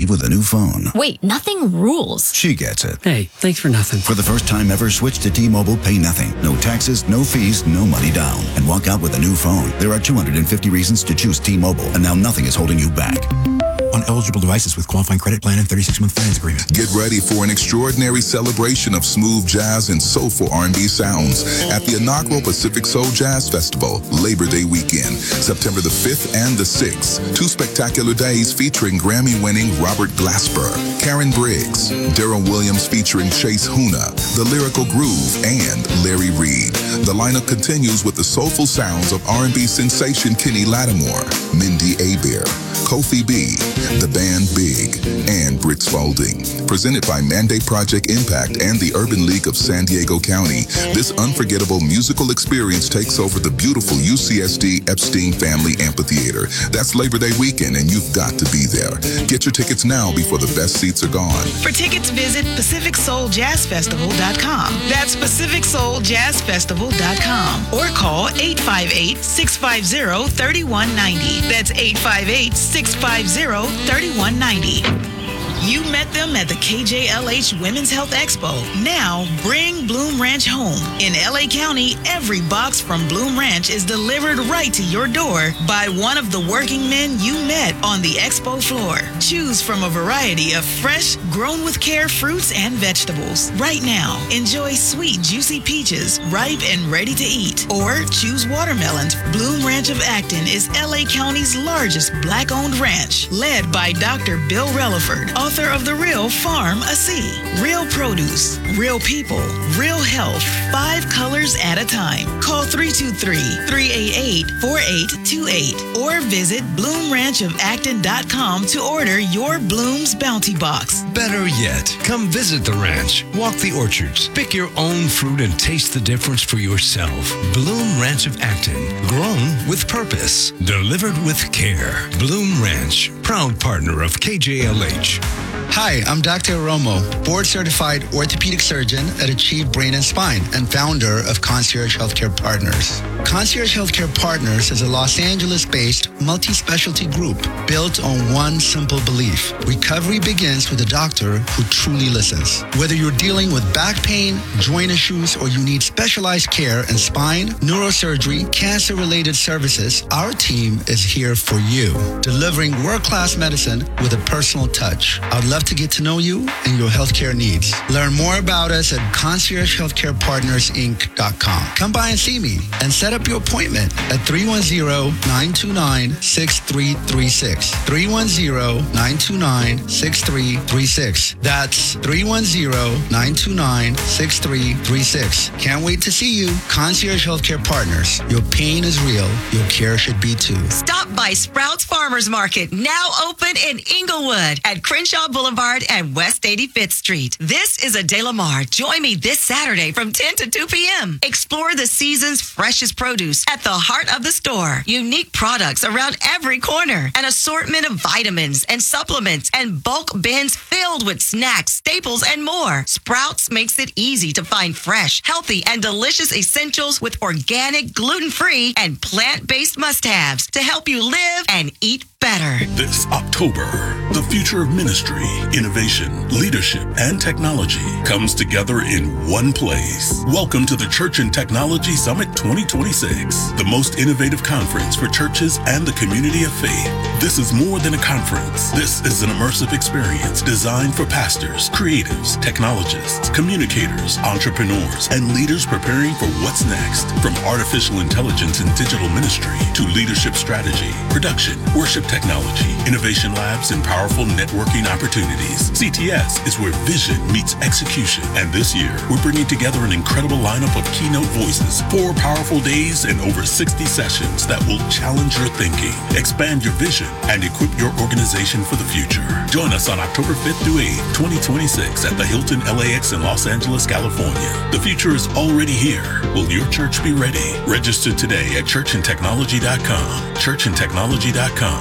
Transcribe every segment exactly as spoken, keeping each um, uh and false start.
leave with a new phone. Wait, nothing rules. She gets it. Hey, thanks for nothing. For the first time ever, switch to T-Mobile, pay nothing. No taxes, no fees, no money down. And walk out with a new phone. There are two hundred fifty reasons to choose T-Mobile, and now nothing is holding you back. On eligible devices with qualifying credit plan and thirty-six month finance agreement. Get ready for an extraordinary celebration of smooth jazz and soulful R and B sounds at the inaugural Pacific Soul Jazz Festival, Labor Day weekend, September the fifth and the sixth. Two spectacular days featuring Grammy-winning Robert Glasper, Karen Briggs, Darryl Williams featuring Chase Huna, The Lyrical Groove, and Larry Reed. The lineup continues with the soulful sounds of R and B sensation Kenny Lattimore, Mindy Abair, Kofi B, the band Big, and Brits Spalding. Presented by Mandate Project Impact and the Urban League of San Diego County, this unforgettable musical experience takes over the beautiful U C S D Epstein Family Amphitheater. That's Labor Day weekend, and you've got to be there. Get your tickets now before the best seats are gone. For tickets, visit Pacific Soul Jazz Festival dot com. That's Pacific Soul Jazz Festival dot com. Or call eight five eight, six five zero, three one nine zero. That's eight five eight, six five zero, three one nine zero. You met them at the K J L H Women's Health Expo. Now, bring Bloom Ranch home. In L A County, every box from Bloom Ranch is delivered right to your door by one of the working men you met on the expo floor. Choose from a variety of fresh, grown with care fruits and vegetables. Right now, enjoy sweet, juicy peaches, ripe and ready to eat. Or choose watermelons. Bloom Ranch of Acton is L A County's largest black-owned ranch, led by Doctor Bill Relaford, author of The Real Farm A C. Real produce, real people, real health, five colors at a time. Call three two three, three eight eight, four eight two eight or visit bloom ranch of acton dot com to order your Bloom's Bounty Box. Better yet, come visit the ranch, walk the orchards, pick your own fruit and taste the difference for yourself. Bloom Ranch of Acton, grown with purpose, delivered with care. Bloom Ranch, proud partner of K J L H. Hi, I'm Doctor Romo, board-certified orthopedic surgeon at Achieve Brain and Spine and founder of Concierge Healthcare Partners. Concierge Healthcare Partners is a Los Angeles-based multi-specialty group built on one simple belief. Recovery begins with a doctor who truly listens. Whether you're dealing with back pain, joint issues, or you need specialized care in spine, neurosurgery, cancer-related services, our team is here for you, delivering world-class medicine with a personal touch. I'd love to get to know you and your healthcare needs. Learn more about us at concierge healthcare partners inc dot com. Come by and see me and set up your appointment at three one zero, nine two nine, six three three six. three one zero, nine two nine, six three three six. That's three one zero, nine two nine, six three three six. Can't wait to see you. Concierge Healthcare Partners. Your pain is real. Your care should be too. Stop by Sprouts Farmers Market, now open in Inglewood at Crenshaw Boulevard and West eighty-fifth Street. This is Adela Mar. Join me this Saturday from ten to two p.m. Explore the season's freshest produce at the heart of the store. Unique products around every corner. An assortment of vitamins and supplements and bulk bins filled with snacks, staples, and more. Sprouts makes it easy to find fresh, healthy, and delicious essentials with organic, gluten-free, and plant-based must-haves to help you live and eat better. This October, the future of ministry, innovation, leadership, and technology comes together in one place. Welcome to the Church and Technology Summit twenty twenty-six, the most innovative conference for churches and the community of faith. This is more than a conference. This is an immersive experience designed for pastors, creatives, technologists, communicators, entrepreneurs, and leaders preparing for what's next. From artificial intelligence and digital ministry to leadership strategy, production, worship technology, innovation labs, and powerful networking opportunities. C T S is where vision meets execution. And this year, we're bringing together an incredible lineup of keynote voices, four powerful days, and over sixty sessions that will challenge your thinking, expand your vision, and equip your organization for the future. Join us on October fifth through eighth, twenty twenty-six at the Hilton L A X in Los Angeles, California. The future is already here. Will your church be ready? Register today at church and technology dot com. church and technology dot com.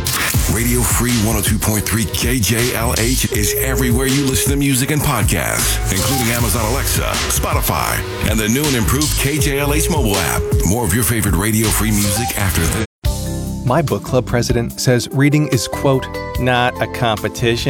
Radio Free one oh two point three K J L H is everywhere you listen to music and podcasts, including Amazon Alexa, Spotify, and the new and improved K J L H mobile app. More of your favorite Radio Free music after this. My book club president says reading is, quote, not a competition.